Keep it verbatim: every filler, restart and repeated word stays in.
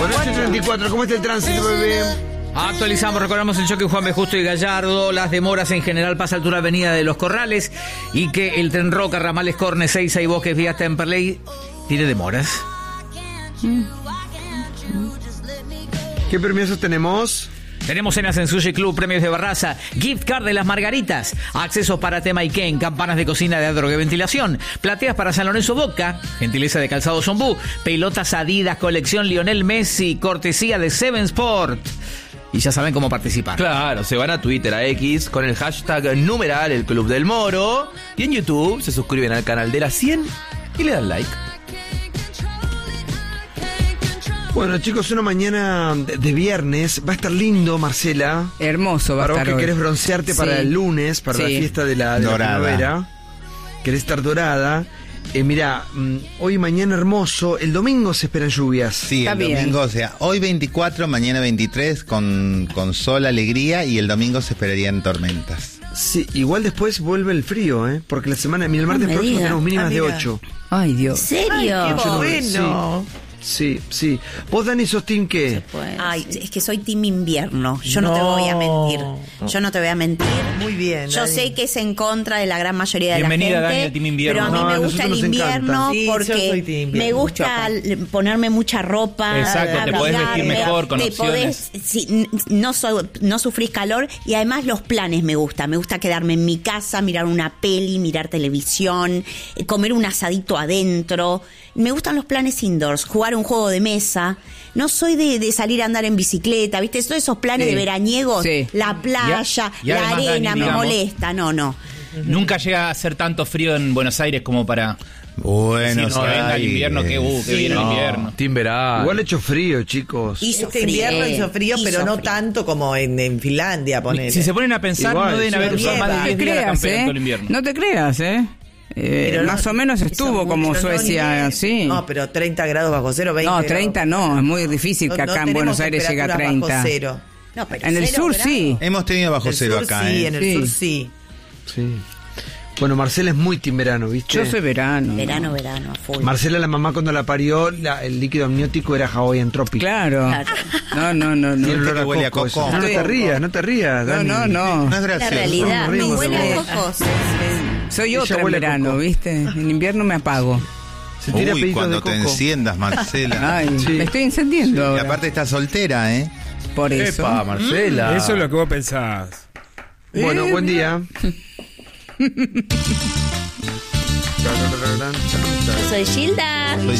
Bueno, ocho treinta y cuatro, ¿cómo está el tránsito, bebé? Actualizamos, recordamos el choque Juan B. Justo y Gallardo, las demoras en general pasa altura Avenida de los Corrales y que el Tren Roca, Ramales Cornes, Seiza y Bosques Vías Temperley tiene demoras. Mm. ¿Qué permisos tenemos? Tenemos cenas en Sushi Club, premios de Barraza, gift card de las Margaritas, accesos para Tema Iken, campanas de cocina de Adrogue Ventilación, plateas para San Lorenzo Boca, gentileza de Calzado Zombú, pelotas Adidas, colección Lionel Messi, cortesía de Seven Sport. Y ya saben cómo participar. Claro, se van a Twitter, a X, con el hashtag numeral El Club del Moro. Y en YouTube se suscriben al canal de la cien y le dan like. Bueno, chicos, una mañana de viernes. Va a estar lindo, Marcela. Hermoso va a para estar vos que hoy. querés broncearte Sí. para el lunes, para Sí. la fiesta de la, de la Dorada. primavera. Querés estar dorada. Eh, mirá, mm, hoy y mañana hermoso. El domingo se esperan lluvias. Sí, Está el bien. domingo, o sea, hoy veinticuatro, mañana veintitrés, con, con sol, alegría, y el domingo se esperarían tormentas. Sí, igual después vuelve el frío, ¿eh? Porque la semana, mira, el martes me próximo diga. tenemos mínimas Ah, de mira. ocho. Ay, ¿En Dios. serio? Ocho, nueve, bueno. Sí, sí. ¿Vos, Dani, sos team qué? Ay, es que soy team invierno. Yo no, te voy a mentir. Yo no te voy a mentir. Muy bien. Yo Dani. sé que es en contra de la gran mayoría de Bienvenida, la gente. Dani, al team invierno. Pero a mí No, me a gusta el nosotros nos invierno encanta. Sí, yo soy porque team invierno. me gusta l- ponerme mucha ropa. Exacto, te podés vestir abrigarme, mejor, con te opciones. podés- sí, n- no, so- no sufrís calor y además los planes me gustan. Me gusta quedarme en mi casa, mirar una peli, mirar televisión, eh, comer un asadito adentro. Me gustan los planes indoors, jugar un juego de mesa. No soy de, de salir a andar en bicicleta, ¿viste? Todos esos planes Sí. de veraniegos, Sí. la playa, Y- y la además, Dani, arena, me digamos, molesta. No, no. Nunca llega a ser tanto frío en Buenos Aires como para Bueno, decir, no, sí, venga el invierno, que, uh, que Sí. viene el No. invierno. Team verano. Igual ha hecho frío, chicos. Hizo Este frío. invierno hizo frío, Hizo pero no frío. tanto como en, en Finlandia, ponele. Si se ponen a pensar, Igual, no deben sí, haber no usado más de nieva. diez No te días la creas, campera en ¿eh? todo el invierno. No te creas, ¿eh? Eh, Pero no- más o menos eso estuvo mucho, como no Suecia, nieve. sí. No, pero treinta grados bajo cero, veinte No, treinta no, es muy difícil No- que no acá en tenemos Buenos Aires llegue a temperaturas bajo treinta. cero. No, pero En el cero sur grado. sí. Hemos tenido bajo En el cero sur acá, sí, ¿eh? en el Sí. sur sí. Sí. Bueno, Marcela es muy team verano, ¿viste? Yo soy verano. Verano, verano, a full. Marcela, la mamá, cuando la parió, la- el líquido amniótico era Hawaiian Tropic. Claro. Claro. No, no, no, no. Tiene olor a huele a coco, coco. eso. No, no te Estoy- rías, no te rías, No, Dani. no, no. No es La gracioso. realidad, No, me no, huele no. a cocos. Soy Ella otra en huele a verano, coco. ¿viste? En invierno me apago. Se tira Uy, peditos cuando de te coco. enciendas, Marcela. Ay, Sí. me estoy encendiendo Y ahora. aparte está soltera, ¿eh? Por eso. Epa, Marcela. Eso es lo que vos pensás. Bueno, buen día. Soy Gilda. Soy